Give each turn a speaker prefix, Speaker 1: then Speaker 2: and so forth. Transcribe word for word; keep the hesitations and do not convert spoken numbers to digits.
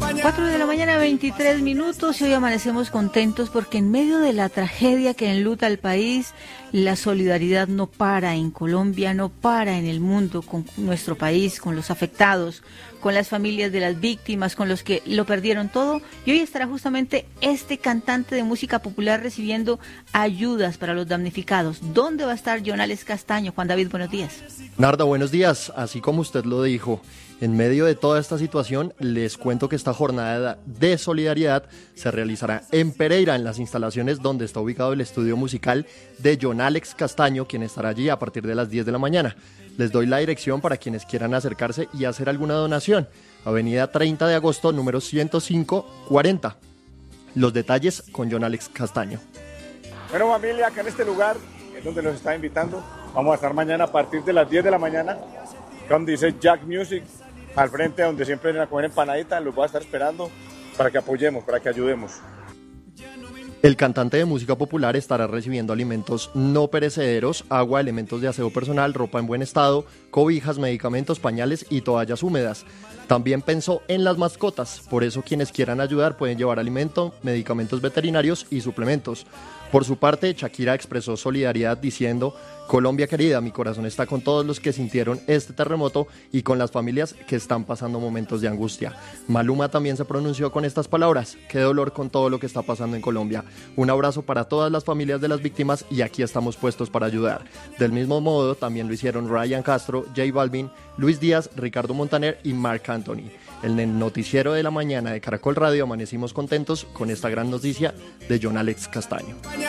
Speaker 1: cuatro de la mañana, veintitrés minutos, y hoy amanecemos contentos porque en medio de la tragedia que enluta al país, la solidaridad no para en Colombia, no para en el mundo con nuestro país, con los afectados, con las familias de las víctimas, con los que lo perdieron todo. Y hoy estará justamente este cantante de música popular recibiendo ayudas para los damnificados. ¿Dónde va a estar Jonales Castaño? Juan David, buenos días.
Speaker 2: Narda, buenos días. Así como usted lo dijo, en medio de toda esta situación, les cuento que esta jornada de solidaridad se realizará en Pereira, en las instalaciones donde está ubicado el estudio musical de Jonales Castaño, quien estará allí a partir de las diez de la mañana. Les doy la dirección para quienes quieran acercarse y hacer alguna donación. Avenida treinta de agosto, número ciento cinco cuarenta. Los detalles con Jonales Castaño.
Speaker 3: Bueno, familia, acá en este lugar es donde los está invitando. Vamos a estar mañana a partir de las diez de la mañana, donde dice Jack Music, al frente donde siempre vienen a comer empanadita. Los voy a estar esperando para que apoyemos, para que ayudemos.
Speaker 2: El cantante de música popular estará recibiendo alimentos no perecederos, agua, elementos de aseo personal, ropa en buen estado, cobijas, medicamentos, pañales y toallas húmedas. También pensó en las mascotas, por eso quienes quieran ayudar pueden llevar alimento, medicamentos veterinarios y suplementos. Por su parte, Shakira expresó solidaridad diciendo: Colombia querida, mi corazón está con todos los que sintieron este terremoto y con las familias que están pasando momentos de angustia. Maluma también se pronunció con estas palabras: qué dolor con todo lo que está pasando en Colombia. Un abrazo para todas las familias de las víctimas y aquí estamos puestos para ayudar. Del mismo modo, también lo hicieron Ryan Castro, J Balvin, Luis Díaz, Ricardo Montaner y Marc Anthony. En el noticiero de la mañana de Caracol Radio amanecimos contentos con esta gran noticia de Jonales Castaño.